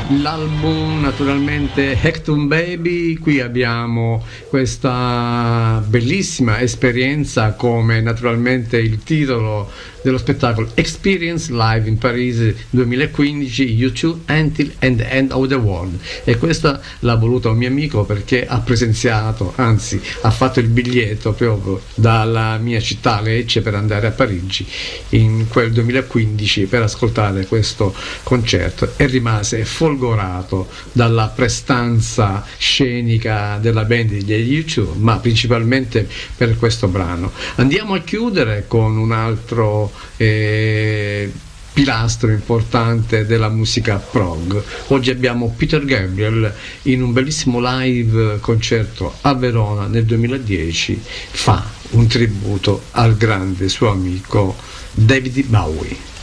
l'album naturalmente Hecton Baby. Qui abbiamo questa bellissima esperienza, come naturalmente il titolo dello spettacolo, Experience Live in Paris 2015, U2 Until and the End of the World, e questa l'ha voluta un mio amico perché ha presenziato, anzi ha fatto il biglietto proprio dalla mia città Lecce per andare a Parigi in quel 2015 per ascoltare questo concerto, e rimase folgorato dalla prestanza scenica della band degli U2, ma principalmente per questo brano. Andiamo a chiudere con un altro pilastro importante della musica prog. Oggi abbiamo Peter Gabriel in un bellissimo live concerto a Verona nel 2010, fa un tributo al grande suo amico David Bowie.